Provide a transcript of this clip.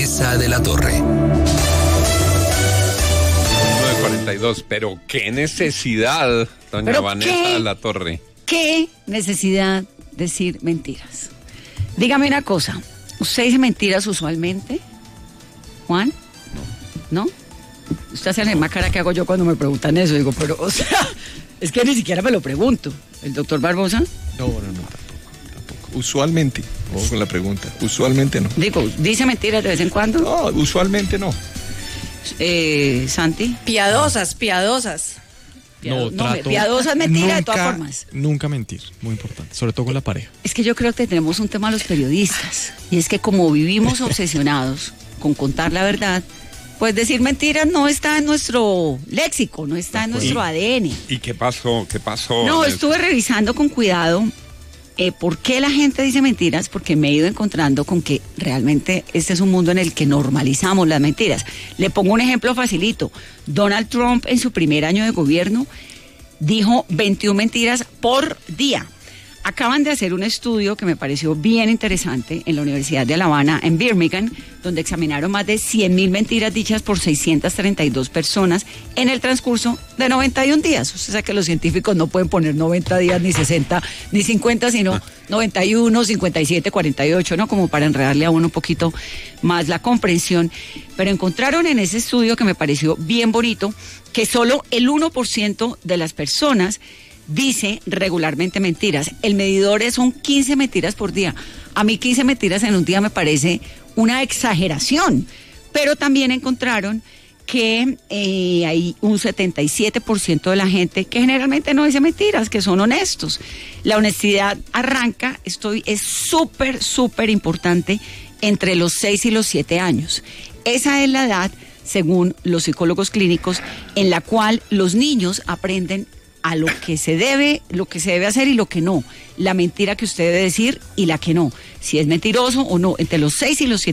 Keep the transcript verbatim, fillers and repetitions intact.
Vanessa de la Torre. nueve cuarenta y dos, pero qué necesidad, doña ¿Pero Vanessa qué? de la Torre. ¿Qué necesidad decir mentiras? Dígame una cosa, ¿usted dice mentiras usualmente, Juan? No. ¿No? Usted hace la misma cara que hago yo cuando me preguntan eso. Digo, pero, o sea, es que ni siquiera me lo pregunto. ¿El doctor Barbosa? No, no, no, tampoco, tampoco. Usualmente, ojo con la pregunta, usualmente no. Digo, ¿dice mentiras de vez en cuando? No, usualmente no. Eh, ¿Santi? Piadosas, piadosas. Piado- No, trato- piadosa es mentira de todas Nunca- formas. Nunca mentir, muy importante, sobre todo con la pareja. Es que yo creo que tenemos un tema los periodistas, y es que como vivimos obsesionados con contar la verdad, pues decir mentiras no está en nuestro léxico, no está en nuestro A D N. ¿Y qué pasó? ¿Qué pasó? No, Vanessa? estuve revisando con cuidado eh, por qué la gente dice mentiras, porque me he ido encontrando con que realmente este es un mundo en el que normalizamos las mentiras. Le pongo un ejemplo facilito. Donald Trump en su primer año de gobierno dijo veintiuna mentiras por día. Acaban de hacer un estudio que me pareció bien interesante en la Universidad de Alabama, en Birmingham, donde examinaron más de cien mil mentiras dichas por seiscientas treinta y dos personas en el transcurso de noventa y un días. O sea que los científicos no pueden poner noventa días, ni sesenta, ni cincuenta, sino noventa y uno, cincuenta y siete, cuarenta y ocho, ¿no? Como para enredarle a uno un poquito más la comprensión. Pero encontraron en ese estudio, que me pareció bien bonito, que solo el uno por ciento de las personas dice regularmente mentiras. El medidor es son quince mentiras por día. A mí quince mentiras en un día me parece una exageración. Pero también encontraron que eh, hay un setenta y siete por ciento de la gente que generalmente no dice mentiras, que son honestos. La honestidad arranca, estoy, es súper, súper importante entre los seis y los siete años. Esa es la edad, según los psicólogos clínicos, en la cual los niños aprenden a lo que se debe, lo que se debe hacer y lo que no, la mentira que usted debe decir y la que no, si es mentiroso o no, entre los seis y los siete